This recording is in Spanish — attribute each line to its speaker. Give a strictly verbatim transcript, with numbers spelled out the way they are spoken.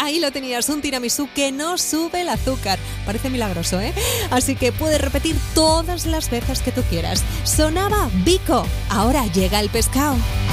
Speaker 1: Ahí lo tenías, un tiramisú que no sube el azúcar. Parece milagroso, ¿eh? Así que puedes repetir todas las veces que tú quieras. Sonaba Vico. Ahora llega el pescado.